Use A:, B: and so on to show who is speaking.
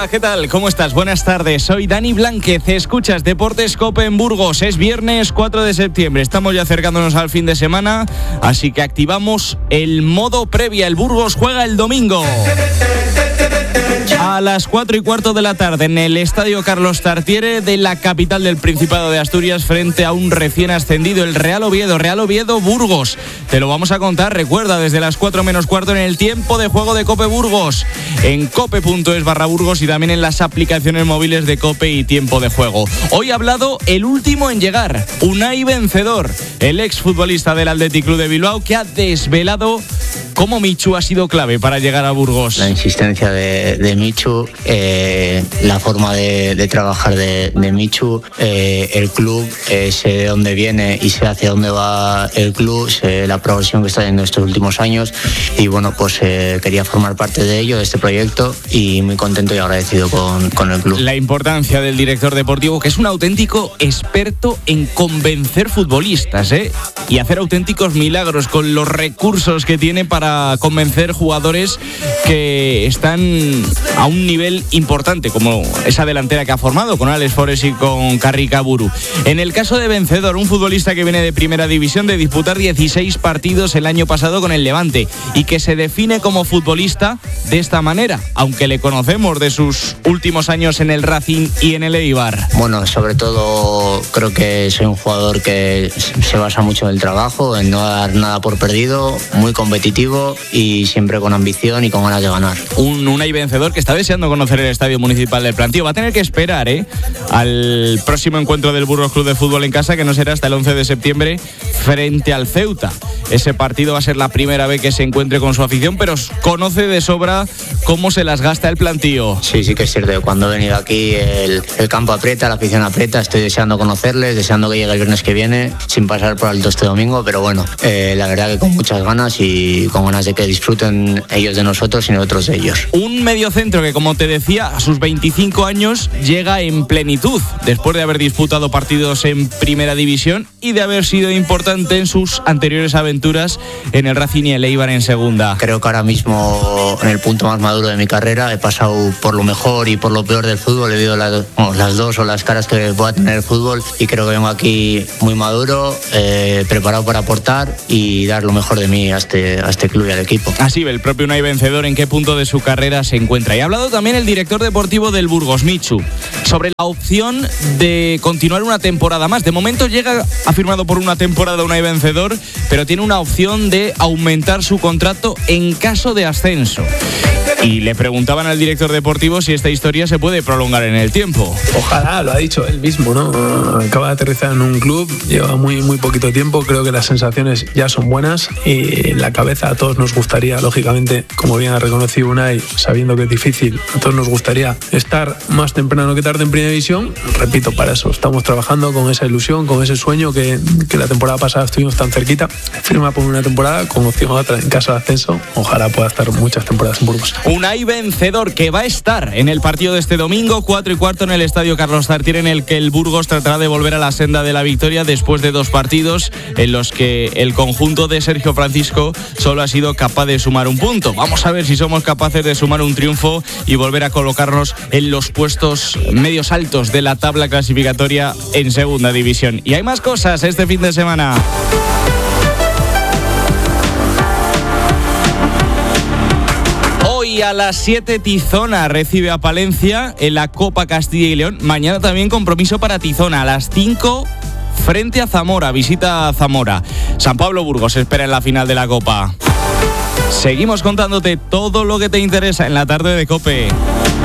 A: Hola, ¿qué tal? ¿Cómo estás? Buenas tardes, soy Dani Blánquez, escuchas Deportes COPE en Burgos. Es viernes 4 de septiembre, estamos ya acercándonos al fin de semana, así que activamos el modo previa. El Burgos juega el domingo a las 4:15 de la tarde en el Estadio Carlos Tartiere de la capital del Principado de Asturias, frente a un recién ascendido, el Real Oviedo Burgos. Te lo vamos a contar, recuerda, desde las 4 menos cuarto en el tiempo de juego de COPE Burgos, en cope.es/Burgos y también en las aplicaciones móviles de COPE y Tiempo de Juego. Hoy ha hablado el último en llegar, Unai Vencedor, el exfutbolista del Athletic Club de Bilbao, que ha desvelado cómo Michu ha sido clave para llegar a Burgos.
B: La insistencia de Michu, la forma de trabajar de Michu, el club, sé de dónde viene y sé hacia dónde va el club, sé la progresión que está teniendo estos últimos años y bueno, pues quería formar parte de ello, de este proyecto, y muy contento y agradecido con el club.
A: La importancia del director deportivo, que es un auténtico experto en convencer futbolistas, y hacer auténticos milagros con los recursos que tiene para convencer jugadores que están a un nivel importante, como esa delantera que ha formado con Alex Forés y con Carrica Buru. En el caso de Vencedor, un futbolista que viene de primera división, de disputar 16 partidos el año pasado con el Levante, y que se define como futbolista de esta manera, aunque le conocemos de sus últimos años en el Racing y en el Eibar.
B: Bueno, sobre todo creo que soy un jugador que se basa mucho en el trabajo, en no dar nada por perdido, muy competitivo y siempre con ambición y con ganas de ganar.
A: Un Unai Vencedor que está deseando conocer el Estadio Municipal del Plantío. Va a tener que esperar al próximo encuentro del Burgos Club de Fútbol en casa, que no será hasta el 11 de septiembre frente al Ceuta. Ese partido va a ser la primera vez que se encuentre con su afición, pero conoce de sobra cómo se las gasta el Plantío.
B: Sí que es cierto. Cuando he venido aquí el campo aprieta, la afición aprieta. Estoy deseando conocerles, deseando que llegue el viernes que viene, sin pasar por alto este domingo, pero bueno, la verdad que con muchas ganas y con ganas de que disfruten ellos de nosotros y nosotros de ellos.
A: Un mediocentro que, como te decía, a sus 25 años llega en plenitud, después de haber disputado partidos en primera división y de haber sido importante en sus anteriores aventuras en el Racing y el Eibar en segunda.
B: Creo que ahora mismo, en el punto más maduro de mi carrera, he pasado por lo mejor y por lo peor del fútbol. He vivido las dos o las caras que pueda tener el fútbol, y creo que vengo aquí muy maduro, preparado para aportar y dar lo mejor de mí a este club y al equipo.
A: Así ve el propio Unai Vencedor en qué punto de su carrera se encuentra. Y ha hablado también el director deportivo del Burgos, Michu, sobre la opción de continuar una temporada más. De momento ha firmado por una temporada Unai Vencedor, pero tiene una opción de aumentar su contrato en caso de ascenso. Y le preguntaban al director deportivo si esta historia se puede prolongar en el tiempo.
C: Ojalá, lo ha dicho él mismo, ¿no? Acaba de aterrizar en un club, lleva muy poquito tiempo, creo que las sensaciones ya son buenas y en la cabeza a todos nos gustaría, lógicamente, como bien ha reconocido Unai, sabiendo que es difícil, a todos nos gustaría estar más temprano que tarde en primera división. Repito, para eso estamos trabajando, con esa ilusión, con ese sueño que la temporada pasada estuvimos tan cerquita. Firma por una temporada con opción a otra en caso de ascenso. Ojalá pueda estar muchas temporadas en Burgos.
A: Unai Vencedor, que va a estar en el partido de este domingo, 4:15 en el Estadio Carlos Tartiere, en el que el Burgos tratará de volver a la senda de la victoria después de 2 partidos en los que el conjunto de Sergio Francisco solo ha sido capaz de sumar un punto. Vamos a ver si somos capaces de sumar un triunfo y volver a colocarnos en los puestos medios altos de la tabla clasificatoria en segunda división. Y hay más cosas este fin de semana. A las 7 Tizona recibe a Palencia en la Copa Castilla y León. Mañana también compromiso para Tizona a las 5 frente a Zamora, visita a Zamora. San Pablo Burgos espera en la final de la Copa. Seguimos contándote todo lo que te interesa en la tarde de COPE.